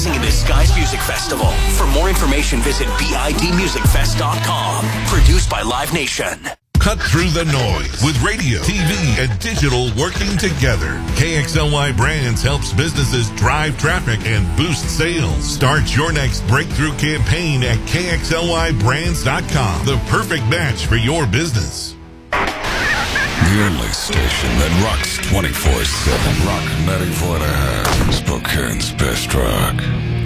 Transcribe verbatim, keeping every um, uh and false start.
In the Skies Music Festival. For more information, visit bid music fest dot com. Produced by Live Nation. Cut through the noise with radio, T V, and digital working together. K X L Y Brands helps businesses drive traffic and boost sales. Start your next breakthrough campaign at K X L Y brands dot com. The perfect match for your business. The only station that rocks twenty-four seven. Rock ninety-four and a half. Spokane's best rock.